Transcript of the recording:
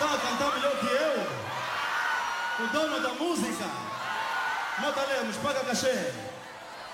Está a cantar melhor que eu? O dono da música? Mota Lemos, paga cachê.